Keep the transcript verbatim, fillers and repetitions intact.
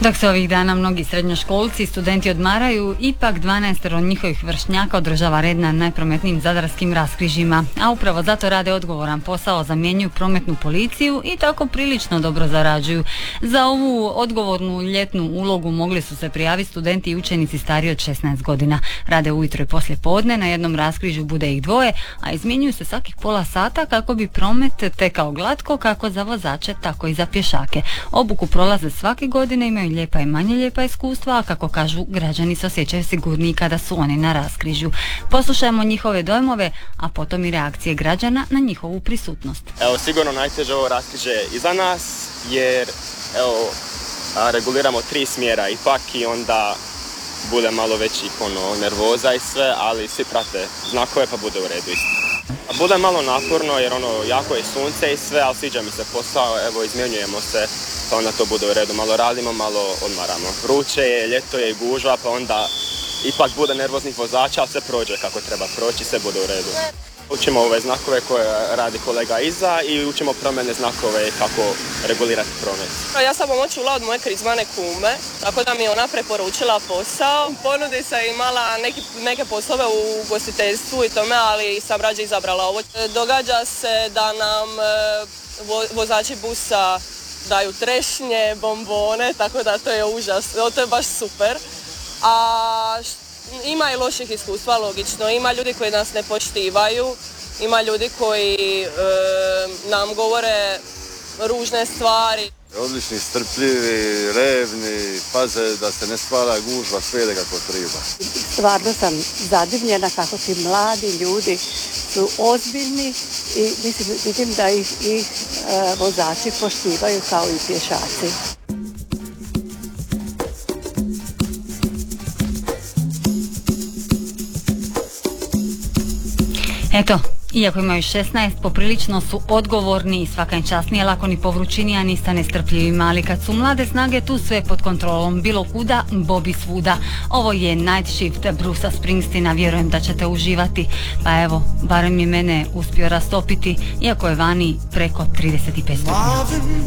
Dok se ovih dana mnogi srednjoškolci i studenti odmaraju, ipak dvanaestero njihovih vršnjaka održava red na najprometnijim zadarskim raskrižjima, a upravo zato rade odgovoran posao, zamjenjuju prometnu policiju i tako prilično dobro zarađuju. Za ovu odgovornu ljetnu ulogu mogli su se prijaviti studenti i učenici stariji od šesnaest godina. Rade ujutro i poslije podne, na jednom raskrižju bude ih dvoje, a izmjenjuju se svakih pola sata kako bi promet tekao glatko kako za vozače, tako i za pješake. Obuku prolaze svake godine, imaju lijepa i manje lijepa iskustva, a kako kažu, građani se osjećaju sigurniji kada su oni na raskrižju. Poslušajmo njihove dojmove, a potom i reakcije građana na njihovu prisutnost. Evo, sigurno najteže ovo raskrižje iza nas, jer evo, a, reguliramo tri smjera ipak i onda bude malo veći ono, nervoza i sve, ali svi prate znakove pa bude u redu isto. Bude malo naporno jer ono, jako je sunce i sve, ali sviđa mi se posao, evo izmjenjujemo se, pa onda to bude u redu. Malo radimo, malo odmaramo. Vruće je, ljeto je i gužva, pa onda ipak bude nervoznih vozača, ali sve prođe kako treba proći, sve bude u redu. Učimo ove znakove koje radi kolega iza i učimo promjene znakove kako regulirati promet. Ja sam ovo čula od moje krizmane kume, tako da mi je ona preporučila posao. Ponudi se imala neki, neke poslove u ugostiteljstvu i tome, ali sam rađe izabrala ovo. Događa se da nam vo, vozači busa daju trešnje, bombone, tako da to je užas, to je baš super. A ima i loših iskustva, logično. Ima ljudi koji nas ne poštivaju, ima ljudi koji e, nam govore ružne stvari. Odlični, strpljivi, revni, paze da se ne stvara gužva, sve ide kako treba. Stvarno sam zadivljena kako ti mladi ljudi su ozbiljni i mislim, vidim da ih, ih e, vozači poštivaju kao i pješaci. Eto, iako imaju šesnaest, poprilično su odgovorni i svaka im čast nije lako ni po vrućini, a nista nestrpljivima, ali kad su mlade snage tu sve pod kontrolom, bilo kuda, Bobby svuda. Ovo je Night Shift Brucea Springsteena, vjerujem da ćete uživati, pa evo, barem je mene uspio rastopiti, iako je vani preko trideset pet stupnja.